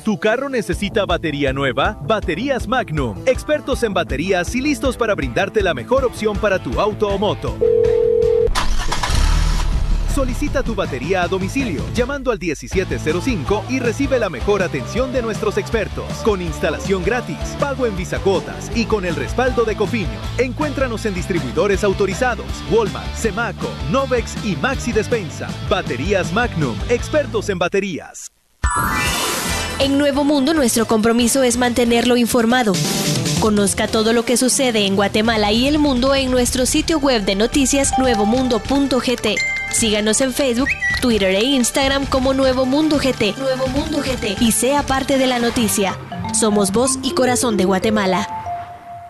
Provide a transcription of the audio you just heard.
¿Tu carro necesita batería nueva? Baterías Magnum, expertos en baterías y listos para brindarte la mejor opción para tu auto o moto. Solicita tu batería a domicilio llamando al 1705 y recibe la mejor atención de nuestros expertos, con instalación gratis, pago en Visacuotas y con el respaldo de Cofinio. Encuéntranos en distribuidores autorizados, Walmart, Semaco, Novex y Maxi Despensa. Baterías Magnum, expertos en baterías. En Nuevo Mundo, nuestro compromiso es mantenerlo informado. Conozca todo lo que sucede en Guatemala y el mundo en nuestro sitio web de noticias nuevomundo.gt. Síganos en Facebook, Twitter e Instagram como Nuevo Mundo GT. Nuevo Mundo GT. Y sea parte de la noticia. Somos voz y corazón de Guatemala.